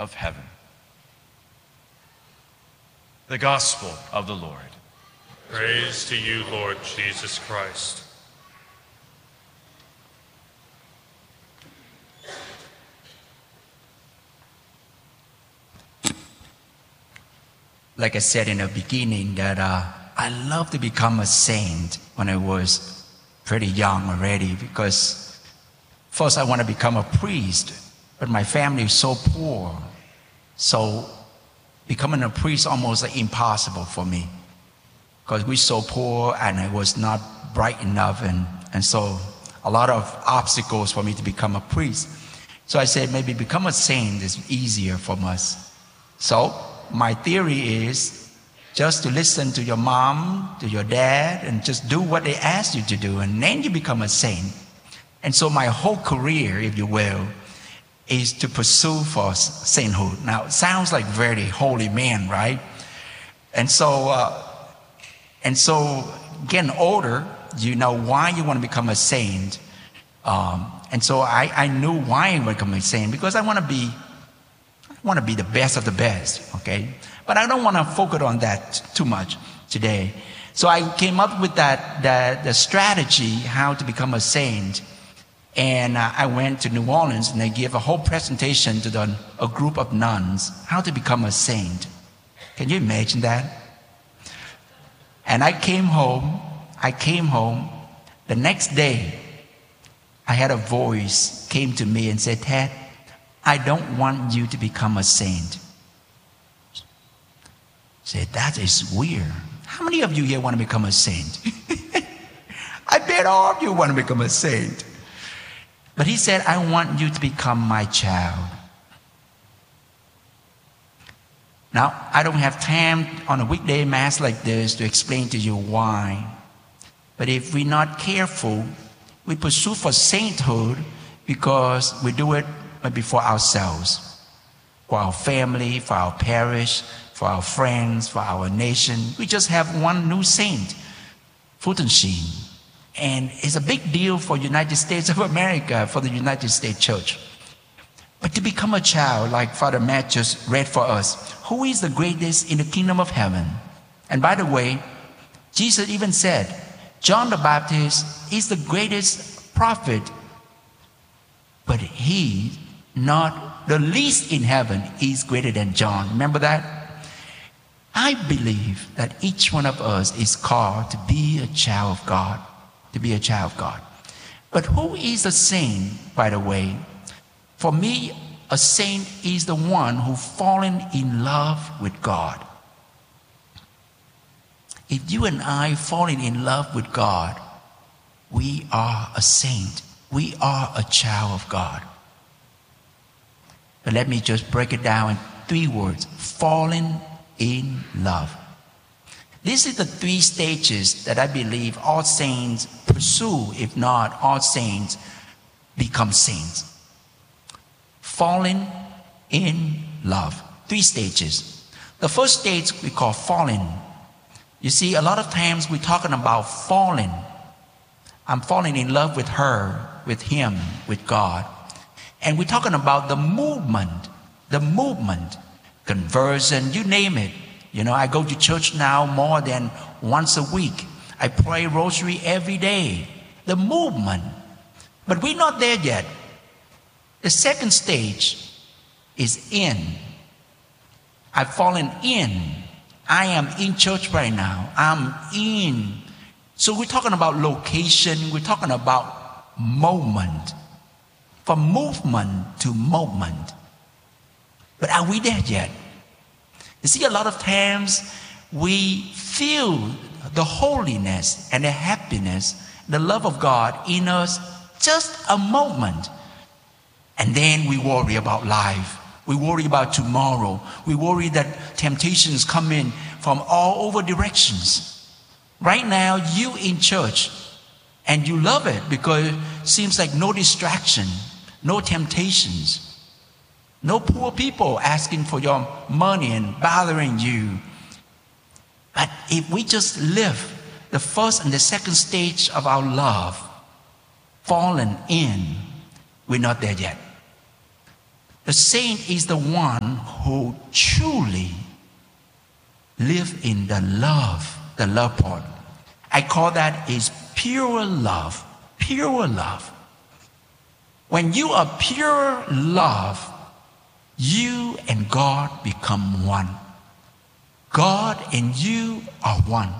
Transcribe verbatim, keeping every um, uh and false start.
of heaven. The Gospel of the Lord. Praise to you, Lord Jesus Christ. Like I said in the beginning, that uh, I love to become a saint when I was pretty young already, because first I want to become a priest, but my family is so poor, so becoming a priest almost like impossible for me, because we're so poor and I was not bright enough, and, and so a lot of obstacles for me to become a priest. So I said maybe become a saint is easier for us. So my theory is just to listen to your mom, to your dad, and just do what they ask you to do, and then you become a saint. And so my whole career, if you will, is to pursue for sainthood. Now, it sounds like very holy man, right? And so, uh, and so getting older, you know why you want to become a saint. Um, and so I, I knew why I want to become a saint, because I want to be I want to be the best of the best, okay? But I don't want to focus on that too much today. So I came up with that, that the strategy how to become a saint. And uh, I went to New Orleans and I gave a whole presentation to the, a group of nuns, how to become a saint. Can you imagine that? And I came home, I came home, the next day, I had a voice came to me and said, Ted, I don't want you to become a saint. I said, that is weird. How many of you here want to become a saint? I bet all of you want to become a saint. But he said, I want you to become my child. Now, I don't have time on a weekday mass like this to explain to you why. But if we're not careful, we pursue for sainthood because we do it before ourselves, for our family, for our parish, for our friends, for our nation. We just have one new saint, Fulton Sheen. And it's a big deal for United States of America, for the United States Church. But to become a child, like Father Matt just read for us, who is the greatest in the kingdom of heaven? And by the way, Jesus even said, John the Baptist is the greatest prophet, but he, not the least in heaven, is greater than John. Remember that? I believe that each one of us is called to be a child of God, to be a child of God. But who is a saint, by the way? For me, a saint is the one who fallen in love with God. If you and I fallen in love with God, we are a saint. We are a child of God. But let me just break it down in three words. Fallen in love. These are the three stages that I believe all saints pursue. If not, all saints become saints. Fallen in love. Three stages. The first stage we call fallen. You see, a lot of times we're talking about falling. I'm falling in love with her, with him, with God. And we're talking about the movement, the movement, conversion, you name it. You know, I go to church now more than once a week. I pray rosary every day. The movement. But we're not there yet. The second stage is in. I've fallen in. I am in church right now. I'm in. So we're talking about location. We're talking about moment. From movement to moment. But are we there yet? You see, a lot of times we feel the holiness and the happiness, the love of God in us just a moment. And then we worry about life. We worry about tomorrow. We worry that temptations come in from all over directions. Right now, you in church, and you love it because it seems like no distraction, no temptations. No poor people asking for your money and bothering you. But if we just live the first and the second stage of our love, fallen in, we're not there yet. The The saint is the one who truly live in the love, the love part. I call that is pure love, pure love. When you are pure love, you and God become one. God and you are one.